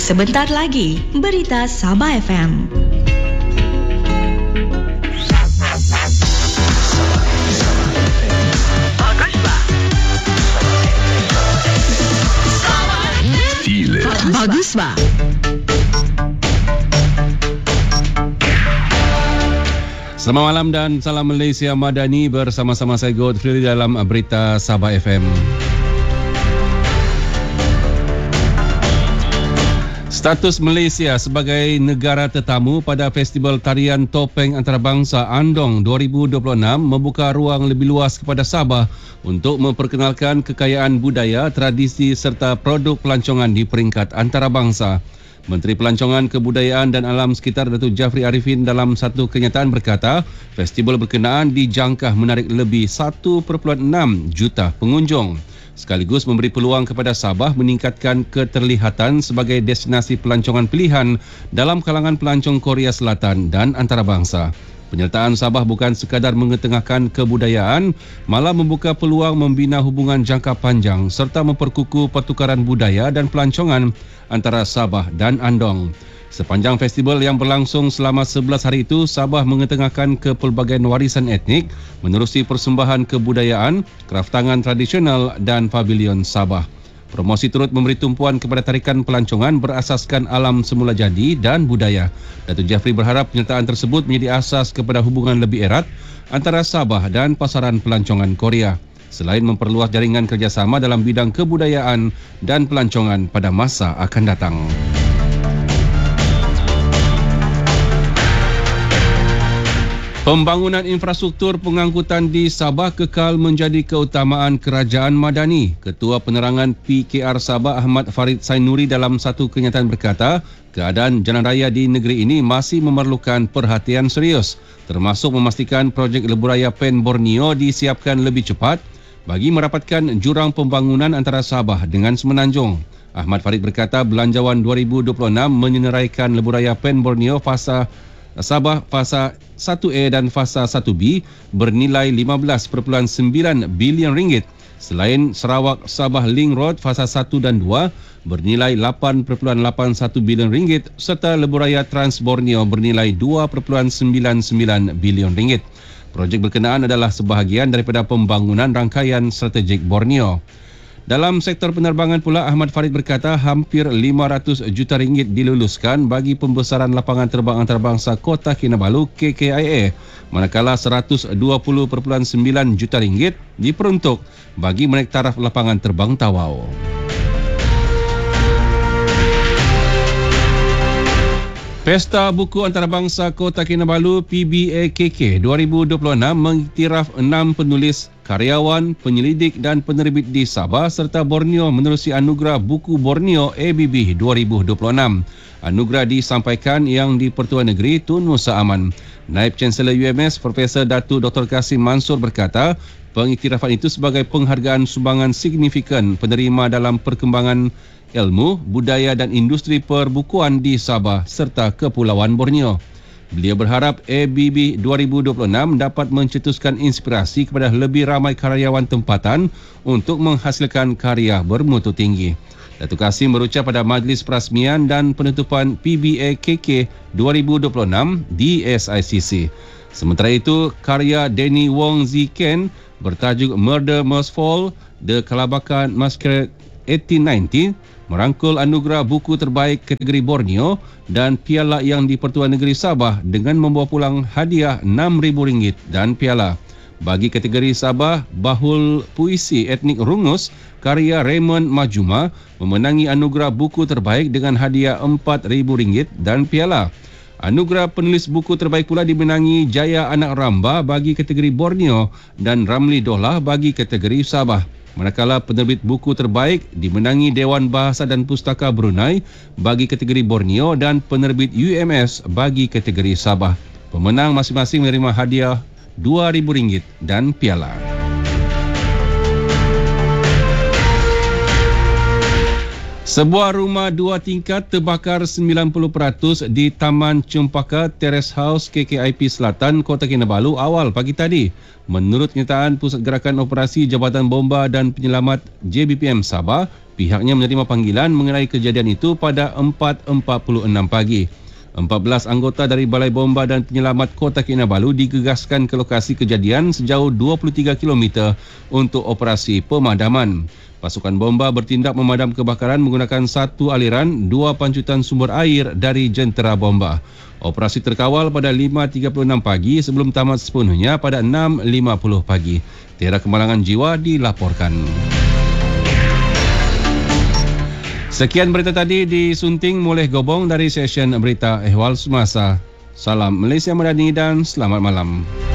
Sebentar lagi, Berita Sabah FM. Bagus, Pak. Selamat malam dan salam Malaysia Madani, bersama-sama saya Godfrey dalam Berita Sabah FM. Status Malaysia sebagai negara tetamu pada Festival Tarian Topeng Antarabangsa Andong 2026 membuka ruang lebih luas kepada Sabah untuk memperkenalkan kekayaan budaya, tradisi serta produk pelancongan di peringkat antarabangsa. Menteri Pelancongan, Kebudayaan dan Alam Sekitar Datuk Jafri Arifin dalam satu kenyataan berkata, festival berkenaan dijangka menarik lebih 1.6 juta pengunjung. Sekaligus memberi peluang kepada Sabah meningkatkan keterlihatan sebagai destinasi pelancongan pilihan dalam kalangan pelancong Korea Selatan dan antarabangsa. Penyertaan Sabah bukan sekadar mengetengahkan kebudayaan, malah membuka peluang membina hubungan jangka panjang serta memperkukuh pertukaran budaya dan pelancongan antara Sabah dan Andong. Sepanjang festival yang berlangsung selama 11 hari itu, Sabah mengetengahkan kepelbagaian warisan etnik menerusi persembahan kebudayaan, kraftangan tradisional dan pavilion Sabah. Promosi turut memberi tumpuan kepada tarikan pelancongan berasaskan alam semula jadi dan budaya. Datuk Jafri berharap penyertaan tersebut menjadi asas kepada hubungan lebih erat antara Sabah dan pasaran pelancongan Korea, selain memperluas jaringan kerjasama dalam bidang kebudayaan dan pelancongan pada masa akan datang. Pembangunan infrastruktur pengangkutan di Sabah kekal menjadi keutamaan Kerajaan Madani. Ketua Penerangan PKR Sabah Ahmad Farid Sainuri dalam satu kenyataan berkata, keadaan jalan raya di negeri ini masih memerlukan perhatian serius, termasuk memastikan projek lebuh raya Pen Borneo disiapkan lebih cepat bagi merapatkan jurang pembangunan antara Sabah dengan Semenanjung. Ahmad Farid berkata, belanjawan 2026 menyenaraikan lebuh raya Pen Borneo fasa Sabah fasa 1A dan fasa 1B bernilai 15.9 bilion ringgit. Selain Sarawak Sabah Link Road fasa 1 dan 2 bernilai 8.81 bilion ringgit serta lebuh raya Trans Borneo bernilai 2.99 bilion ringgit. Projek berkenaan adalah sebahagian daripada pembangunan rangkaian strategik Borneo. Dalam sektor penerbangan pula, Ahmad Farid berkata hampir 500 juta ringgit diluluskan bagi pembesaran lapangan terbang antarabangsa Kota Kinabalu KKIA, manakala 120.9 juta ringgit diperuntuk bagi menaik taraf lapangan terbang Tawau. Pesta Buku Antarabangsa Kota Kinabalu PBAKK 2026 mengiktiraf 6 penulis, karyawan, penyelidik dan penerbit di Sabah serta Borneo menerusi Anugerah Buku Borneo ABB 2026. Anugerah disampaikan Yang di-Pertuan Negeri Tun Musa Aman. Naib Chancellor UMS Profesor Datuk Dr. Kasim Mansur berkata, pengiktirafan itu sebagai penghargaan sumbangan signifikan penerima dalam perkembangan ilmu, budaya dan industri perbukuan di Sabah serta Kepulauan Borneo. Beliau berharap ABB 2026 dapat mencetuskan inspirasi kepada lebih ramai karyawan tempatan untuk menghasilkan karya bermutu tinggi. Datuk Kasim berucap pada majlis perasmian dan penutupan PBAKK 2026 di SICC. Sementara itu, karya Danny Wong Ziken bertajuk Murder Must Fall, The Kelabakan Masquerade 1819 merangkul anugerah buku terbaik kategori Borneo dan piala Yang di-Pertuan Negeri Sabah dengan membawa pulang hadiah RM6,000 dan piala. Bagi kategori Sabah, Bahul Puisi Etnik Rungus, karya Raymond Majuma memenangi anugerah buku terbaik dengan hadiah RM4,000 dan piala. Anugerah penulis buku terbaik pula dimenangi Jaya Anak Ramba bagi kategori Borneo dan Ramli Dohlah bagi kategori Sabah. Manakala penerbit buku terbaik dimenangi Dewan Bahasa dan Pustaka Brunei bagi kategori Borneo dan penerbit UMS bagi kategori Sabah. Pemenang masing-masing menerima hadiah RM2,000 dan piala. Sebuah rumah 2 tingkat terbakar 90% di Taman Cempaka Terrace House KKIP Selatan, Kota Kinabalu awal pagi tadi. Menurut kenyataan Pusat Gerakan Operasi Jabatan Bomba dan Penyelamat JBPM Sabah, Pihaknya menerima panggilan mengenai kejadian itu pada 4.46 pagi. 14 anggota dari Balai Bomba dan Penyelamat Kota Kinabalu digegaskan ke lokasi kejadian sejauh 23 km untuk operasi pemadaman. Pasukan bomba bertindak memadam kebakaran menggunakan satu aliran, 2 pancutan sumber air dari jentera bomba. Operasi terkawal pada 5.36 pagi sebelum tamat sepenuhnya pada 6.50 pagi. Tiada kemalangan jiwa dilaporkan. Sekian berita tadi disunting oleh Gobong dari session berita ehwal semasa. Salam Malaysia Madani dan selamat malam.